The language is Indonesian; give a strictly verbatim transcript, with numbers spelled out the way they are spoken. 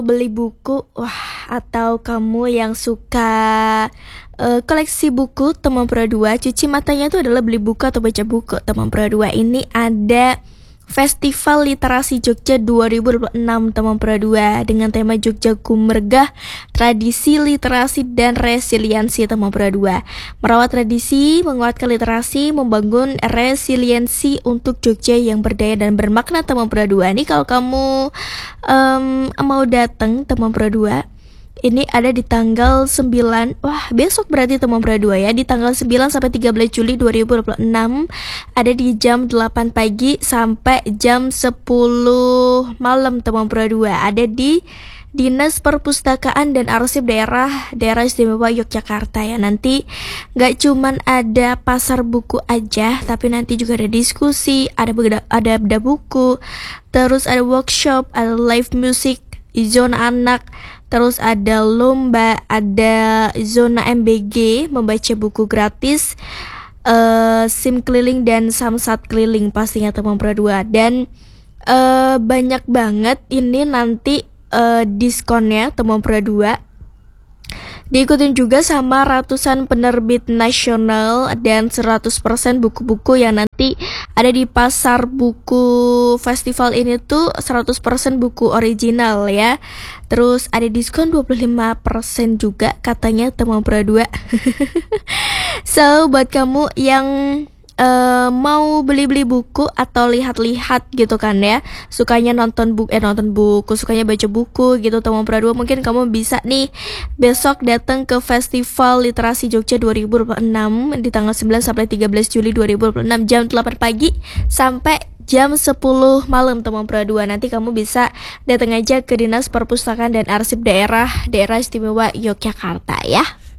Beli buku, wah atau kamu yang suka eh, koleksi buku Teman Pro dua, cuci matanya itu adalah beli buku atau baca buku Teman Pro dua. Ini ada Festival Literasi Jogja dua ribu dua puluh enam Teman Pro dua dengan tema Jogja Gumergah, Tradisi, Literasi, dan Resiliensi Teman Pro dua. Merawat tradisi, menguatkan literasi, membangun resiliensi untuk Jogja yang berdaya dan bermakna Teman Pro dua. Ini kalau kamu um, mau datang Teman Pro dua, ini ada di tanggal sembilan. Wah, besok berarti Teman Pro dua ya. Di tanggal sembilan sampai tiga belas Juli dua ribu dua puluh enam. Ada di jam delapan pagi sampai jam sepuluh malam Teman Pro dua. Ada di Dinas Perpustakaan dan Arsip Daerah Daerah Istimewa Yogyakarta ya. Nanti gak cuman ada pasar buku aja, tapi nanti juga ada diskusi, ada beda, ada beda buku, terus ada workshop, ada live music, zona anak, terus ada lomba, ada zona M B G, membaca buku gratis, uh, SIM keliling dan Samsat keliling pastinya Teman Pro dua. Dan uh, banyak banget ini nanti uh, diskonnya Teman Pro dua. Diikutin juga sama ratusan penerbit nasional dan seratus persen buku-buku yang nanti ada di pasar buku festival ini tuh seratus persen buku original ya. Terus ada diskon dua puluh lima persen juga katanya Teman Pro dua. So, buat kamu yang Uh, mau beli-beli buku atau lihat-lihat gitu kan ya, sukanya nonton buku, eh nonton buku, sukanya baca buku gitu Teman Pro dua, mungkin kamu bisa nih besok datang ke Festival Literasi Jogja dua ribu dua puluh enam di tanggal sembilan sampai tiga belas Juli dua ribu dua puluh enam jam delapan pagi sampai jam sepuluh malam Teman Pro dua. Nanti kamu bisa datang aja ke Dinas Perpustakaan dan Arsip Daerah Daerah Istimewa Yogyakarta ya.